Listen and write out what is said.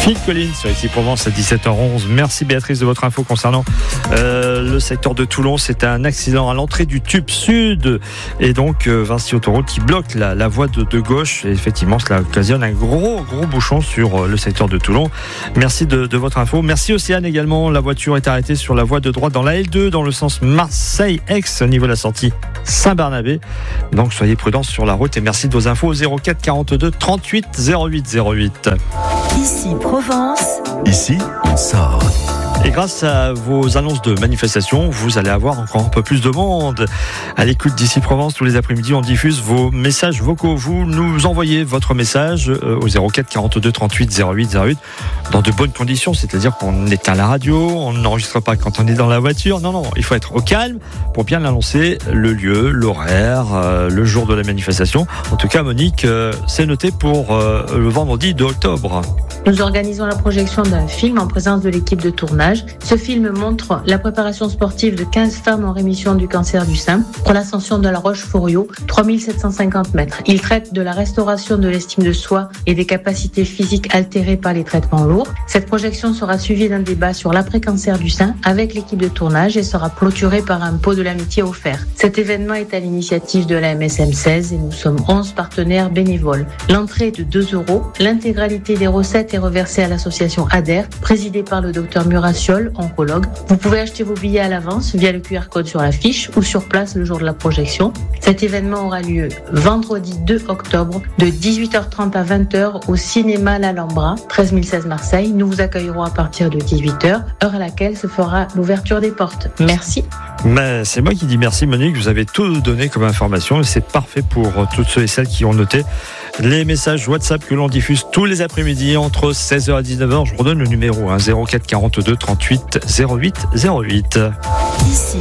Phil Collins sur Ici Provence à 17h11. Merci Béatrice de votre info concernant le secteur de Toulon. C'est un accident à l'entrée du tube sud et donc Vinci Autoroute qui bloque la voie de gauche. Et effectivement, cela occasionne un gros bouchon sur le secteur de Toulon. Merci de votre info. Merci Océane également. La voiture est arrêtée sur la voie de droite dans la L2 dans le sens Marseille-Aix au niveau de la sortie Saint-Barnabé. Donc soyez prudents sur la route et merci de vos infos au 04 42 38 08 08. Ici Provence. Ici, on sort. Et grâce à vos annonces de manifestation, vous allez avoir encore un peu plus de monde. À l'écoute d'Ici Provence, tous les après-midi, on diffuse vos messages vocaux. Vous nous envoyez votre message au 04 42 38 08 08 dans de bonnes conditions, c'est-à-dire qu'on éteint la radio, on n'enregistre pas quand on est dans la voiture. Non, il faut être au calme pour bien l'annoncer, le lieu, l'horaire, le jour de la manifestation. En tout cas, Monique, c'est noté pour le vendredi 2 octobre. Nous organisons la projection d'un film en présence de l'équipe de tournage. Ce film montre la préparation sportive de 15 femmes en rémission du cancer du sein pour l'ascension de la Roche-Fouriot, 3750 mètres. Il traite de la restauration de l'estime de soi et des capacités physiques altérées par les traitements lourds. Cette projection sera suivie d'un débat sur l'après-cancer du sein avec l'équipe de tournage et sera clôturée par un pot de l'amitié offert. Cet événement est à l'initiative de la MSM 16 et nous sommes 11 partenaires bénévoles. L'entrée est de 2 €. L'intégralité des recettes est reversée à l'association ADER, présidée par le docteur Murassiol, oncologue. Vous pouvez acheter vos billets à l'avance via le QR code sur l'affiche ou sur place le jour de la projection. Cet événement aura lieu vendredi 2 octobre de 18h30 à 20h au cinéma L'Alhambra, 13 016 Marseille. Nous vous accueillerons à partir de 18h, heure à laquelle se fera l'ouverture des portes. Merci. Mais c'est moi qui dis merci Monique, vous avez tout donné comme information et c'est parfait pour toutes ceux et celles qui ont noté les messages WhatsApp que l'on diffuse tous les après-midi entre 16h et 19h. Je redonne le numéro 04 42 38 08 08. Ici